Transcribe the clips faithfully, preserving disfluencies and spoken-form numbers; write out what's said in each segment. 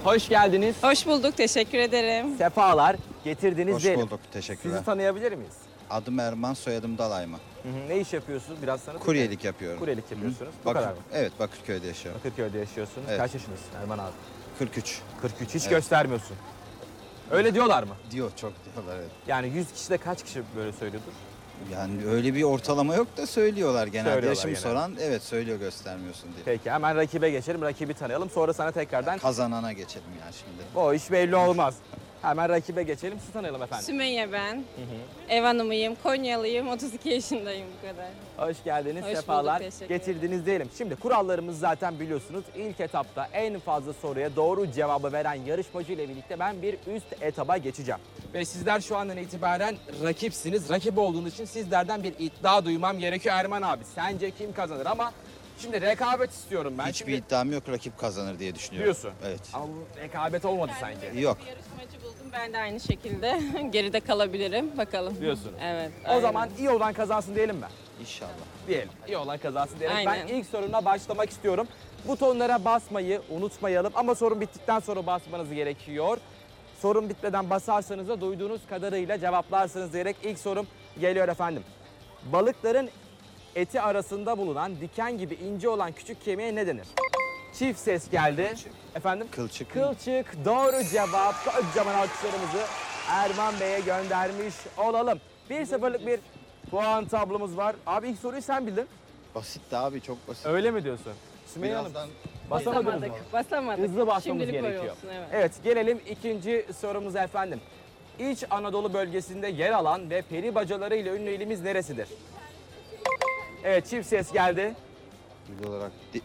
Hoş geldiniz. Hoş bulduk, teşekkür ederim. Sefalar getirdiniz Hoş diyelim. bulduk, teşekkürler. Sizi tanıyabilir miyiz? Adım Erman, soyadım Dalayma. Hı hı. Ne iş yapıyorsunuz? Biraz tanıtın. Kuryelik yapıyorum. Kuryelik yapıyorsunuz. Bu Bakır, kadar mı? Evet, Bakırköy'de yaşıyorum. Bakırköy'de yaşıyorsunuz. Evet. Kaç yaşındasın Erman abi? kırk üç kırk üç. Hiç Evet. göstermiyorsun. Öyle diyorlar mı? diyor, çok diyorlar evet. Yani yüz kişide kaç kişi böyle söylüyordur? Yani öyle bir ortalama yok da söylüyorlar genelde. Söylüyorlar Yaşım genelde. soran evet söylüyor göstermiyorsun diye. Peki hemen rakibe geçelim. Rakibi tanıyalım. Sonra sana tekrardan Kazanana geçelim yani şimdi. o iş belli olmaz. Hemen rakibe geçelim. Sizi tanıyalım efendim. Sümeyye ben. Ev hanımıyım, Konyalıyım, otuz iki yaşındayım bu kadar. Hoş geldiniz, Hoş bulduk, sefalar teşekkür getirdiniz diyelim. Şimdi kurallarımızı zaten biliyorsunuz. İlk etapta en fazla soruya doğru cevabı veren yarışmacı ile birlikte ben bir üst etaba geçeceğim. Ve sizler şu andan itibaren rakipsiniz. Rakip olduğunuz için sizlerden bir iddia duymam gerekiyor Erman abi. Sence kim kazanır? Ama şimdi rekabet istiyorum ben. Hiçbir Şimdi iddiam yok, rakip kazanır diye düşünüyorum. diyorsun. Evet. Ama bu rekabet olmadı sanki. Yok. Bir yarışmacı buldum, ben de aynı şekilde geride kalabilirim. Bakalım. Diyorsun. Evet. O aynen. zaman iyi olan kazansın diyelim mi? İnşallah. Diyelim. İyi olan kazansın diyelim. Aynen. Ben ilk soruna başlamak istiyorum. Butonlara basmayı unutmayalım ama sorun bittikten sonra basmanız gerekiyor. Sorun bitmeden basarsanız da duyduğunuz kadarıyla cevaplarsınız diyerek ilk sorum geliyor efendim. Balıkların eti arasında bulunan diken gibi ince olan küçük kemiğe ne denir? Çift ses geldi. Kılçık. Efendim? Kılçık. Kılçık doğru cevap. Kocaman alkışlarımızı Erman Bey'e göndermiş olalım. bir sıfırlık bir puan tablomuz var. Abi ilk soruyu sen bildin. Basitti abi, çok basit. Öyle mi diyorsun? Sümeyye Hanım Birazdan basamadınız mı? Basamadık, basamadık. Hızlı basmamız Şimdilik böyle gerekiyor. olsun, evet. Evet gelelim ikinci sorumuza efendim. İç Anadolu bölgesinde yer alan ve peri bacaları ile ünlü ilimiz neresidir? Evet çift ses geldi. il olarak de-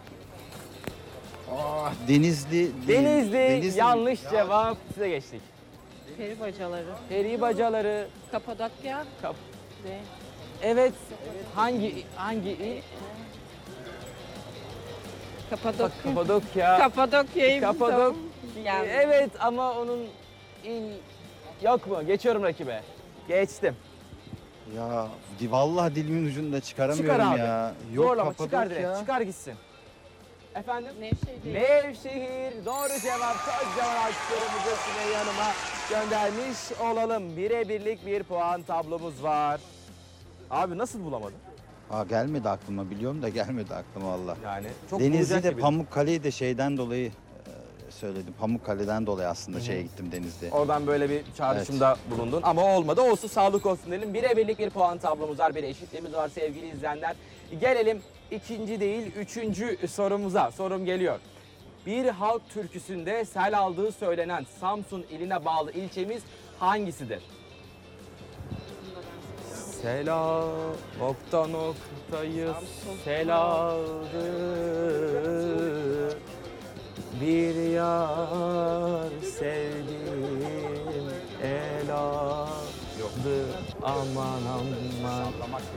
Aa, Denizli. değil. Denizli, yanlış Ya, cevap. Size geçtik. Peri bacaları. Peri bacaları. Kapadokya. Kap- Değil. evet. Hangi hangi il? Kapadokya. Kapadokya. Kapadokya'yı Kapadok. buldum. Yani. Evet ama onun il yok mu? Geçiyorum rakibe. Geçtim. Ya di- vallahi dilimin ucunda çıkaramıyorum Çıkar abi. ya. Yok Zorlama çıkar Kapadokya. direkt. Çıkar gitsin. Efendim? Nevşehir değil. Nevşehir. Doğru cevap. Kocaman alkışlarımızı Sümeyye Hanım'a göndermiş olalım. Bire birlik bir puan tablomuz var. Abi nasıl bulamadın? Ha gelmedi aklıma, biliyorum da gelmedi aklıma valla. Yani çok Denizli'de bulacak gibi. Pamukkale'yi de şeyden dolayı e, söyledim. Pamukkale'den dolayı aslında şeye gittim Denizli'ye. Oradan böyle bir çağrışımda bulundun ama olmadı. Olsun sağlık olsun diyelim. Bire birlik bir puan tablomuz var. Bir eşitliğimiz var sevgili izleyenler. Gelelim ikinci değil üçüncü sorumuza. Sorum geliyor. Bir halk türküsünde sel aldığı söylenen Samsun iline bağlı ilçemiz hangisidir? Sela nokta noktayı sel aldı. Bir yar sevdim el aldı aman aman.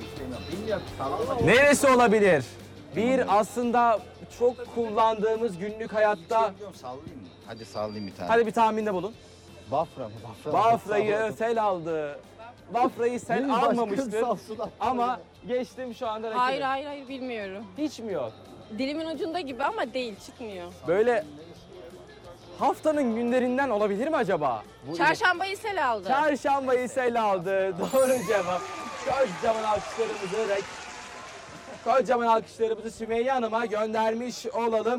Neresi olabilir? Bir aslında çok kullandığımız günlük hayatta. Sallayayım mı? Hadi sallayayım bir tane. Hadi bir tahminde bulun. Bafra mı? Bafra. Bafra'yı sel aldı. Bafra'yı sel Başka almamıştır. Samsun aklıma Ama geldi. geçtim şu anda rakibe. Hayır hayır hayır bilmiyorum. Hiç mi yok? Dilimin ucunda gibi ama değil, çıkmıyor. Böyle haftanın günlerinden olabilir mi acaba? Bu Çarşambayı sel aldı. Çarşambayı sel aldı. Doğru cevap. Kocaman alkışlarımızı, kocaman alkışlarımızı Sümeyye Hanım'a göndermiş olalım.